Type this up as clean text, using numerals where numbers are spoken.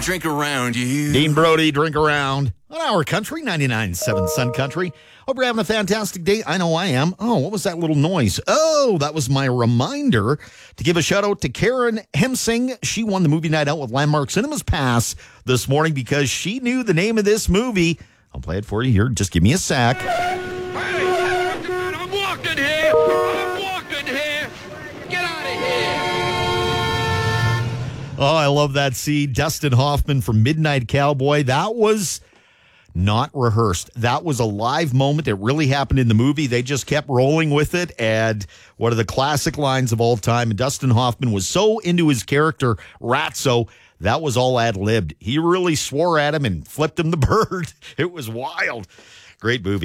drink around, you. Dean Brody, Drink Around on Our Country, 99.7 Sun Country. Hope you're having a fantastic day. I know I am. Oh, what was that little noise? Oh, that was my reminder to give a shout out to Karen Hemsing. She won the movie night out with Landmark Cinemas Pass this morning because she knew the name of this movie. I'll play it for you here. Just give me a sec. I'm walking here. I'm walking here. Get out of here. Oh, I love that scene. Dustin Hoffman from Midnight Cowboy. That was not rehearsed. That was a live moment. It really happened in the movie. They just kept rolling with it. And one of the classic lines of all time. And Dustin Hoffman was so into his character, Ratso, that was all ad-libbed. He really swore at him and flipped him the bird. It was wild. Great movie.